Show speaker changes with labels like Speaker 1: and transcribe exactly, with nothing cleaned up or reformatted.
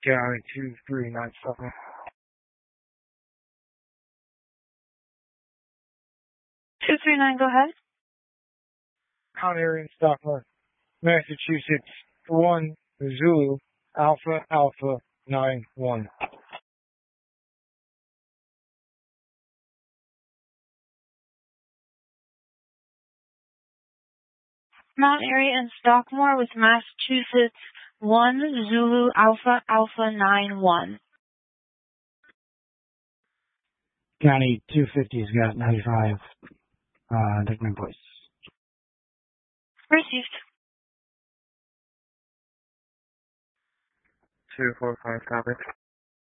Speaker 1: County two three nine seven.
Speaker 2: two three nine, go ahead.
Speaker 1: Mount Airy and Stockmore, Massachusetts, one Zulu Alpha Alpha nine one.
Speaker 2: Mount Airy and Stockmore with Massachusetts, one Zulu Alpha Alpha nine one.
Speaker 3: County two fifty's got ninety-five, uh, different place.
Speaker 2: Received.
Speaker 1: two four five, copy.